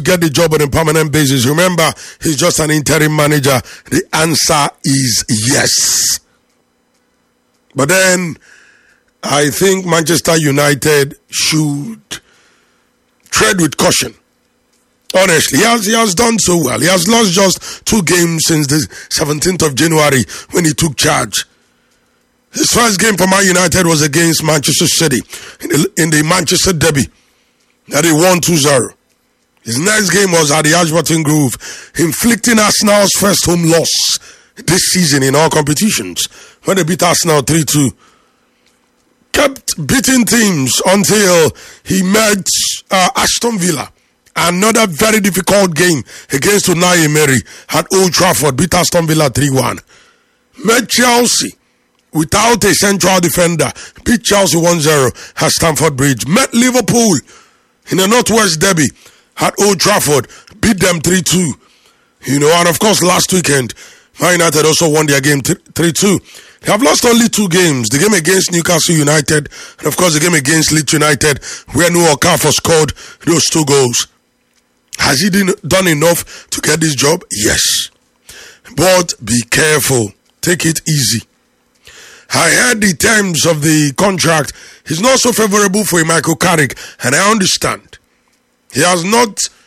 get the job on a permanent basis? Remember, he's just an interim manager. The answer is yes. But then, I think Manchester United should tread with caution. Honestly, he has done so well. He has lost just 2 games since the 17th of January when he took charge. His first game for Man United was against Manchester City in the Manchester Derby that he won 2-0. His next game was at the Ashburton Grove, inflicting Arsenal's first home loss this season in all competitions when they beat Arsenal 3-2. Kept beating teams until he met Aston Villa. Another very difficult game against Unai Emery at Old Trafford, beat Aston Villa 3-1. Met Chelsea without a central defender, beat Chelsea 1-0 at Stamford Bridge. Met Liverpool in the Northwest Derby at Old Trafford, beat them 3-2. And of course last weekend, Man United also won their game 3-2. They have lost only 2 games. The game against Newcastle United and of course the game against Leeds United where Noah Okafor scored those 2 goals. Has he done enough to get this job? Yes. But be careful. Take it easy. I heard the terms of the contract is not so favorable for Michael Carrick, and I understand. He has not